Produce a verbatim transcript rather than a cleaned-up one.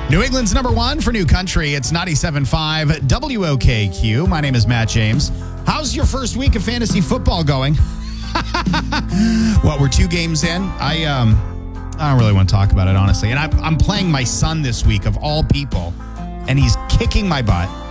New England's number one for New Country. It's ninety-seven point five W O K Q. My name is Matt James. How's your first week of fantasy football going? What, we're two games in? I um, I don't really want to talk about it, honestly. And I, I'm playing my son this week, of all people, and he's kicking my butt.